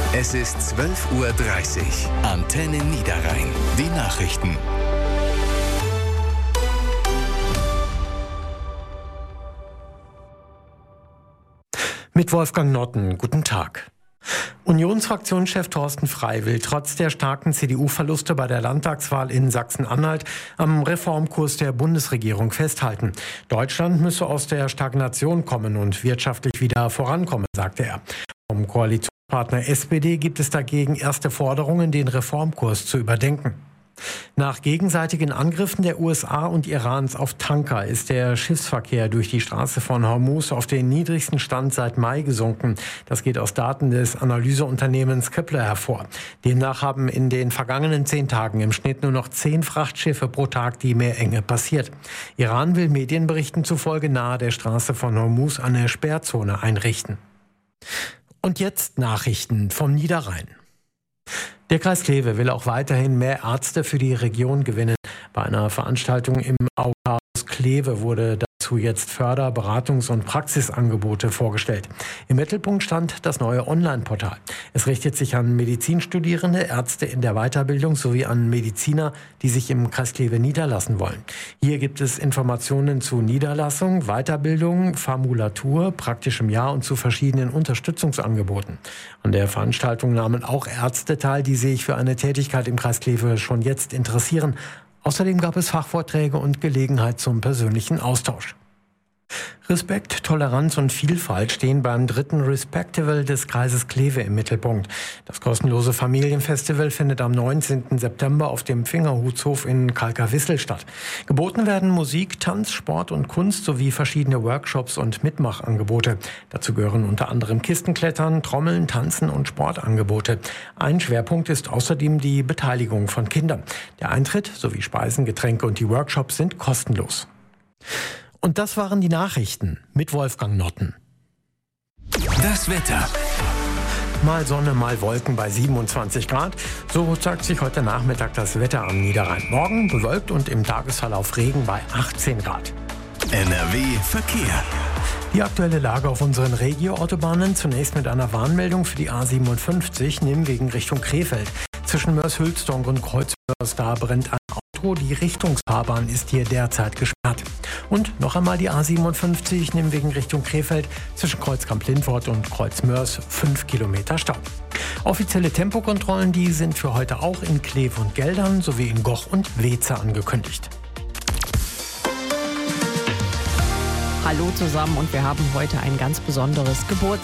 Es ist 12:30 Uhr. Antenne Niederrhein. Die Nachrichten. Mit Wolfgang Notten. Guten Tag. Unionsfraktionschef Thorsten Frey will trotz der starken CDU-Verluste bei der Landtagswahl in Sachsen-Anhalt am Reformkurs der Bundesregierung festhalten. Deutschland müsse aus der Stagnation kommen und wirtschaftlich wieder vorankommen, sagte er. Vom Koalitionspartner SPD gibt es dagegen erste Forderungen, den Reformkurs zu überdenken. Nach gegenseitigen Angriffen der USA und Irans auf Tanker ist der Schiffsverkehr durch die Straße von Hormuz auf den niedrigsten Stand seit Mai gesunken. Das geht aus Daten des Analyseunternehmens Kepler hervor. Demnach haben in den vergangenen 10 Tagen im Schnitt nur noch 10 Frachtschiffe pro Tag die Meerenge passiert. Iran will Medienberichten zufolge nahe der Straße von Hormuz eine Sperrzone einrichten. Und jetzt Nachrichten vom Niederrhein. Der Kreis Kleve will auch weiterhin mehr Ärzte für die Region gewinnen. Bei einer Veranstaltung im Auhaus Kleve wurde dazu jetzt Förder-, Beratungs- und Praxisangebote vorgestellt. Im Mittelpunkt stand das neue Online-Portal. Es richtet sich an Medizinstudierende, Ärzte in der Weiterbildung sowie an Mediziner, die sich im Kreis Kleve niederlassen wollen. Hier gibt es Informationen zu Niederlassung, Weiterbildung, Formulatur, praktischem Jahr und zu verschiedenen Unterstützungsangeboten. An der Veranstaltung nahmen auch Ärzte teil, die sich für eine Tätigkeit im Kreis Kleve schon jetzt interessieren. Außerdem gab es Fachvorträge und Gelegenheit zum persönlichen Austausch. Respekt, Toleranz und Vielfalt stehen beim 3. Respectival des Kreises Kleve im Mittelpunkt. Das kostenlose Familienfestival findet am 19. September auf dem Fingerhutshof in Kalkawissel statt. Geboten werden Musik, Tanz, Sport und Kunst sowie verschiedene Workshops und Mitmachangebote. Dazu gehören unter anderem Kistenklettern, Trommeln, Tanzen und Sportangebote. Ein Schwerpunkt ist außerdem die Beteiligung von Kindern. Der Eintritt sowie Speisen, Getränke und die Workshops sind kostenlos. Und das waren die Nachrichten mit Wolfgang Notten. Das Wetter. Mal Sonne, mal Wolken bei 27 Grad. So zeigt sich heute Nachmittag das Wetter am Niederrhein. Morgen bewölkt und im Tagesverlauf Regen bei 18 Grad. NRW Verkehr. Die aktuelle Lage auf unseren Regio-Autobahnen. Zunächst mit einer Warnmeldung für die A57 Nimwegen Richtung Krefeld. Zwischen Mörs-Hülsdonk und Kreuzmörs, da brennt ein Auto. Die Richtungsfahrbahn ist hier derzeit gesperrt. Und noch einmal die A57 Nimwegen Richtung Krefeld. Zwischen Kreuzkamp-Lindwort und Kreuzmörs 5 Kilometer Stau. Offizielle Tempokontrollen, die sind für heute auch in Kleve und Geldern sowie in Goch und Weze angekündigt. Hallo zusammen und wir haben heute ein ganz besonderes Geburtstag.